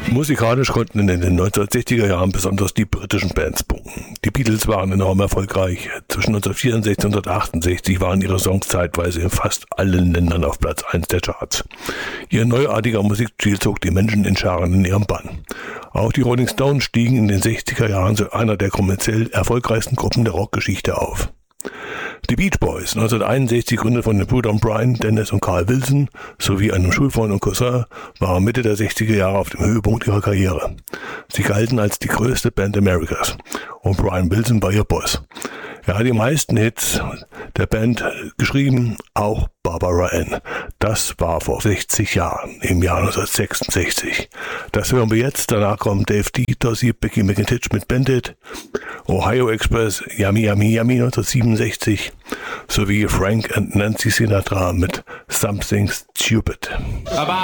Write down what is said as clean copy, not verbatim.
Musikalisch konnten in den 1960er Jahren besonders die britischen Bands punkten. Die Beatles waren enorm erfolgreich. Zwischen 1964 und 1968 waren ihre Songs zeitweise in fast allen Ländern auf Platz 1 der Charts. Ihr neuartiger Musikstil zog die Menschen in Scharen in ihren Bann. Auch die Rolling Stones stiegen in den 60er Jahren zu einer der kommerziell erfolgreichsten Gruppen der Rockgeschichte auf. Die Beach Boys, 1961 gegründet von den Brüdern Brian, Dennis und Carl Wilson sowie einem Schulfreund und Cousin, waren Mitte der 60er Jahre auf dem Höhepunkt ihrer Karriere. Sie galten als die größte Band Amerikas und Brian Wilson war ihr Boss. Er hat die meisten Hits der Band geschrieben, auch Barbara Ann. Das war vor 60 Jahren, im Jahr 1966. Das hören wir jetzt. Danach kommen Dave D, Tosi, Becky McIntyre mit Bandit, Ohio Express, Yummy Yummy Yummy 1967 sowie Frank and Nancy Sinatra mit Something Stupid. Bye-bye.